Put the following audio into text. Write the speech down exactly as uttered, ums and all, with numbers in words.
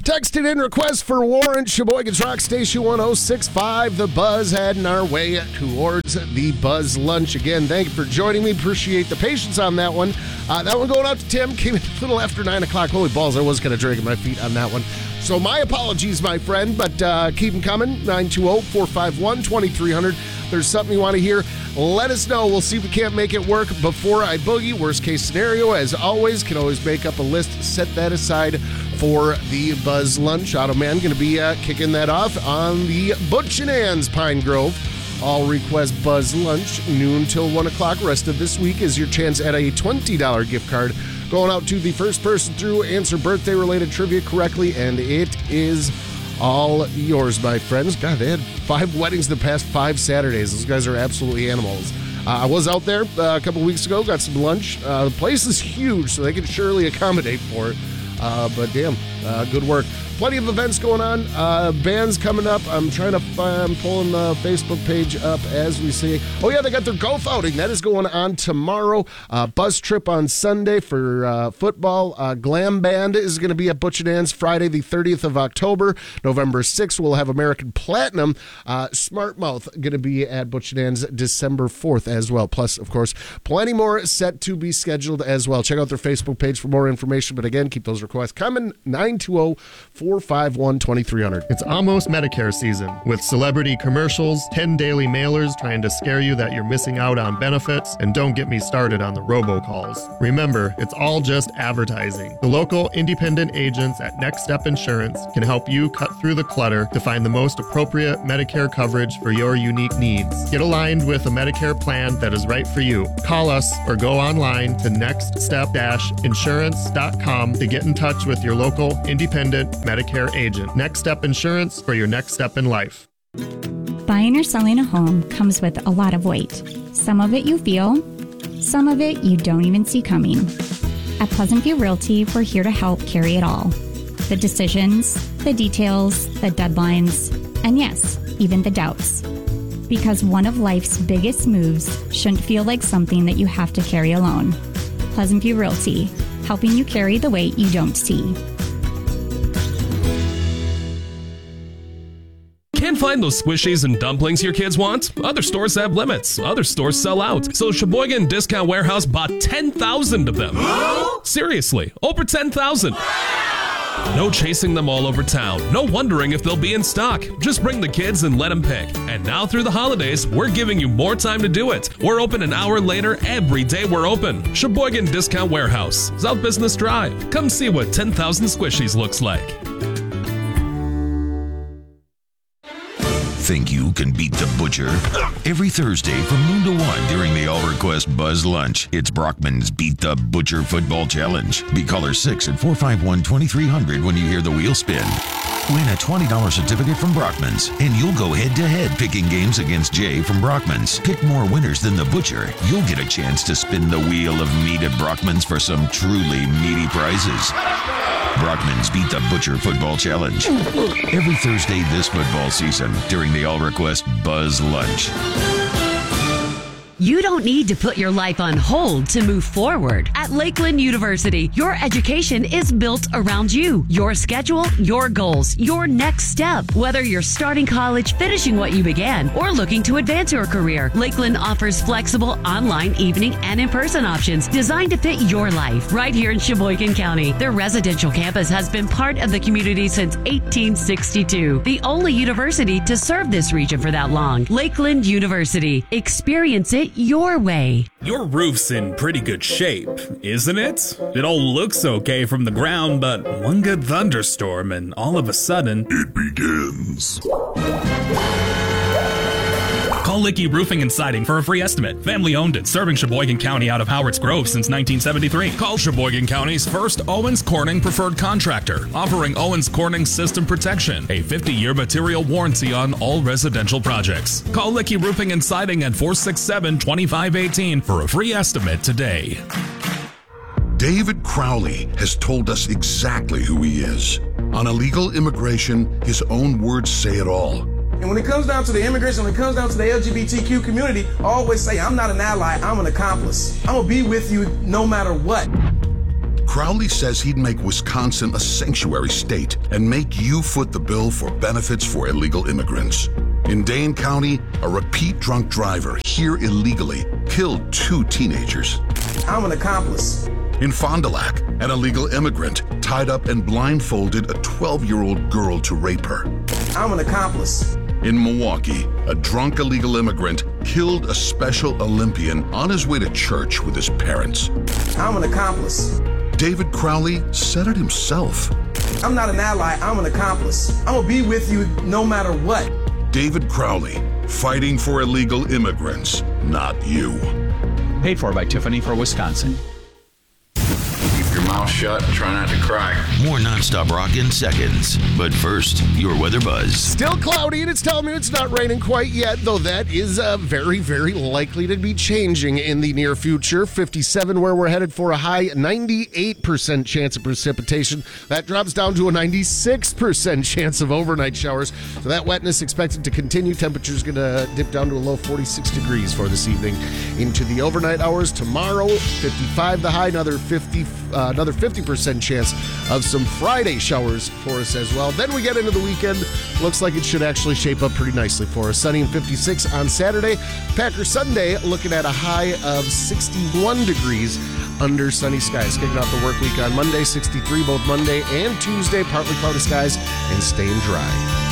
Texted in request for Warrant, Sheboygan's Rock Station one oh six point five. The Buzz heading our way towards the Buzz Lunch. Again, thank you for joining me. Appreciate the patience on that one. Uh, that one going out to Tim. Came in a little after nine o'clock. Holy balls, I was kind of dragging my feet on that one. So my apologies, my friend, but uh, keep them coming. nine two zero, four five one, two three zero zero. There's something you want to hear, let us know. We'll see if we can't make it work before I boogie. Worst case scenario, as always, can always make up a list, set that aside for the Buzz Lunch. Auto Man going to be uh, kicking that off on the Butch and Ann's Pine Grove. All request Buzz Lunch, noon till one o'clock. Rest of this week is your chance at a twenty dollars gift card going out to the first person through answer birthday-related trivia correctly, and it is all yours, my friends. God, they had five weddings the past five Saturdays. Those guys are absolutely animals. Uh, I was out there uh, a couple weeks ago, got some lunch. Uh, the place is huge, so they can surely accommodate for it. Uh, but damn, uh, good work. Plenty of events going on. Uh, bands coming up. I'm trying to find, I'm pulling the Facebook page up as we see. Oh, yeah, they got their golf outing. That is going on tomorrow. Uh, bus trip on Sunday for uh, football. Uh, Glam Band is going to be at Butch and Ann's Friday, the thirtieth of October. November sixth, we'll have American Platinum. Uh, Smart Mouth going to be at Butch and Ann's December fourth as well. Plus, of course, plenty more set to be scheduled as well. Check out their Facebook page for more information. But again, keep those requests coming. nine two zero, four five one, two three zero zero. It's almost Medicare season, with celebrity commercials, ten daily mailers trying to scare you that you're missing out on benefits, and don't get me started on the robocalls. Remember, it's all just advertising. The local independent agents at Next Step Insurance can help you cut through the clutter to find the most appropriate Medicare coverage for your unique needs. Get aligned with a Medicare plan that is right for you. Call us or go online to next step insurance dot com to get in touch with your local independent Medicare agent. Next Step Insurance for your next step in life. Buying or selling a home comes with a lot of weight. Some of it you feel, some of it you don't even see coming. At Pleasant View Realty, we're here to help carry it all. The decisions, the details, the deadlines, and yes, even the doubts. Because one of life's biggest moves shouldn't feel like something that you have to carry alone. Pleasant View Realty, helping you carry the weight you don't see. Can't find those squishies and dumplings your kids want? Other stores have limits. Other stores sell out. So Sheboygan Discount Warehouse bought ten thousand of them. Seriously, over ten thousand. No chasing them all over town. No wondering if they'll be in stock. Just bring the kids and let them pick. And now through the holidays, we're giving you more time to do it. We're open an hour later every day we're open. Sheboygan Discount Warehouse, South Business Drive. Come see what ten thousand squishies looks like. Think you can beat the Butcher? Every Thursday from noon to one during the All Request Buzz Lunch, it's Brockman's Beat the Butcher Football Challenge. Be caller six at four five one, two three zero zero when you hear the wheel spin. Win a twenty dollars certificate from Brockman's, and you'll go head-to-head picking games against Jay from Brockman's. Pick more winners than the Butcher. You'll get a chance to spin the wheel of meat at Brockman's for some truly meaty prizes. Brockman's Beat the Butcher Football Challenge. Every Thursday this football season during the All Request Buzz Lunch. You don't need to put your life on hold to move forward. At Lakeland University, your education is built around you, your schedule, your goals, your next step. Whether you're starting college, finishing what you began, or looking to advance your career, Lakeland offers flexible online, evening, and in-person options designed to fit your life right here in Sheboygan County. Their residential campus has been part of the community since eighteen sixty-two, the only university to serve this region for that long. Lakeland University. Experience it your way. Your roof's in pretty good shape, isn't it? It all looks okay from the ground, but one good thunderstorm and all of a sudden, it begins. Call Licky Roofing and Siding for a free estimate. Family owned and serving Sheboygan County out of Howard's Grove since nineteen seventy-three. Call Sheboygan County's first Owens Corning preferred contractor, offering Owens Corning System Protection, a fifty-year material warranty on all residential projects. Call Licky Roofing and Siding at four six seven, two five one eight for a free estimate today. David Crowley has told us exactly who he is. On illegal immigration, his own words say it all. And when it comes down to the immigration, when it comes down to the L G B T Q community, I always say, I'm not an ally, I'm an accomplice. I'm gonna be with you no matter what. Crowley says he'd make Wisconsin a sanctuary state and make you foot the bill for benefits for illegal immigrants. In Dane County, a repeat drunk driver here illegally killed two teenagers. I'm an accomplice. In Fond du Lac, an illegal immigrant tied up and blindfolded a twelve-year-old girl to rape her. I'm an accomplice. In Milwaukee, a drunk illegal immigrant killed a Special Olympian on his way to church with his parents. I'm an accomplice. David Crowley said it himself. I'm not an ally, I'm an accomplice. I'm gonna be with you no matter what. David Crowley, fighting for illegal immigrants, not you. Paid for by Tiffany for Wisconsin. Keep your mouth shut and try not to cry. More nonstop rock in seconds. But first, your weather buzz. Still cloudy, and it's telling me it's not raining quite yet, though that is uh, very, very likely to be changing in the near future. fifty-seven where we're headed for a high, ninety-eight percent chance of precipitation. That drops down to a ninety-six percent chance of overnight showers. So that wetness expected to continue. Temperature's going to dip down to a low forty-six degrees for this evening. Into the overnight hours tomorrow, fifty-five the high, another fifty, uh, another fifty percent chance of some Friday showers for us as well. Then we get into the weekend. Looks like it should actually shape up pretty nicely for us. Sunny and fifty-six on Saturday. Packer Sunday looking at a high of sixty-one degrees under sunny skies. Kicking off the work week on Monday, sixty-three both Monday and Tuesday. Partly cloudy skies and staying dry.